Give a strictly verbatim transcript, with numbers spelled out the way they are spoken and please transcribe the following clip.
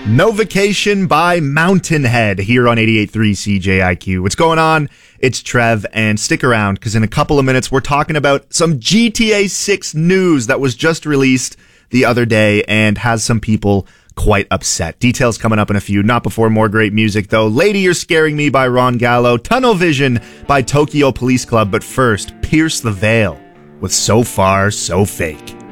No Vacation by Mountainhead here on eighty-eight point three C J I Q. What's going on? It's Trev, and stick around because in a couple of minutes we're talking about some G T A six news that was just released the other day and has some people quite upset. Details coming up in a few. Not before more great music, though. Lady, You're Scaring Me by Ron Gallo. Tunnel Vision by Tokyo Police Club. But first, Pierce the Veil with So Far, So Fake.